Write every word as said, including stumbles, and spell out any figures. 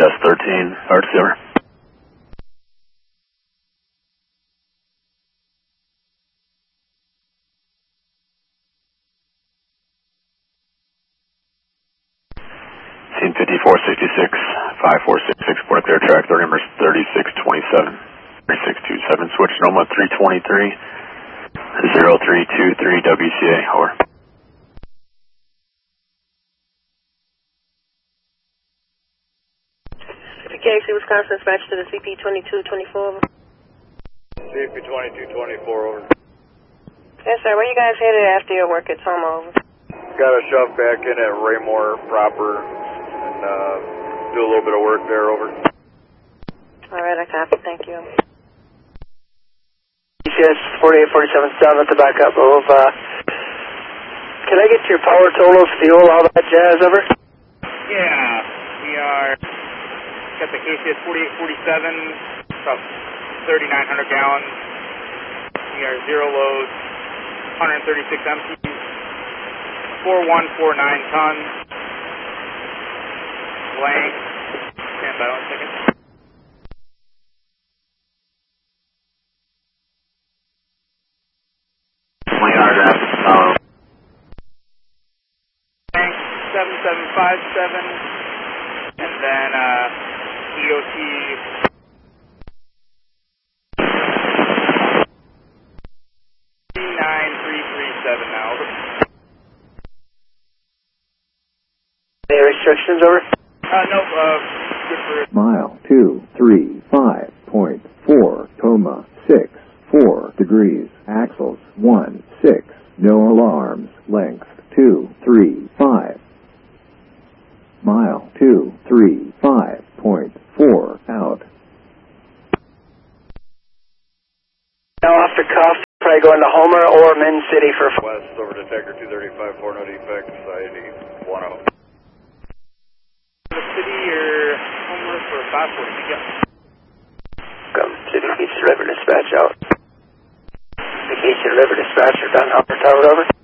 S thirteen, R T C over. Scene fifty-four sixty-six, five four six six, port clear track, thirty numbers thirty-six twenty-seven, thirty-six twenty-seven, switch Noma three twenty-three, zero three two three W C A, over. K C Wisconsin, dispatch to the C P twenty-two twenty-four, over. C P twenty-two twenty-four, over. Yes, sir, where you guys headed after your work at Toma, over? Got a shove back in at Raymore proper and uh, do a little bit of work there, over. Alright, I copy, thank you. G C S forty-eight forty-seven seven to back up, move. Uh, can I get your power totals, fuel, all that jazz, over? Yeah, we are, got the K C S forty-eight forty-seven, about thirty-nine hundred gallons. We are zero loads, one hundred thirty-six empties, four one four nine tons, length, stand by one second. Length seven seven five seven, and then uh, E O T nine three three seven now, over. Any restrictions, over? Uh, no, uh, good for... Mile two three five point four, Toma six four degrees, axles one six, no alarms, length two three five. Mile two three five point four, out. Now off the cuff, probably going to Homer or Min City for... West over detector two thirty-five, four no defects, I D one oh. The city or Homer for five forty, yeah. Come, City Beach River dispatch out. Vacation River dispatcher done, Upper Tower, over.